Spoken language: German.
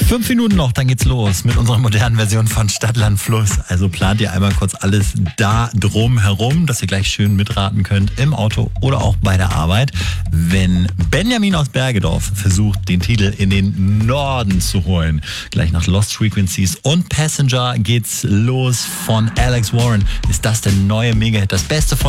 5 Minuten noch, dann geht's los mit unserer modernen Version von Stadt, Land, Fluss. Also plant ihr einmal kurz alles da drum herum, dass ihr gleich schön mitraten könnt im Auto oder auch bei der Arbeit. Wenn Benjamin aus Bergedorf versucht, den Titel in den Norden zu holen, gleich nach Lost Frequencies und Passenger geht's los von Alex Warren. Ist das der neue Mega-Hit? Das Beste von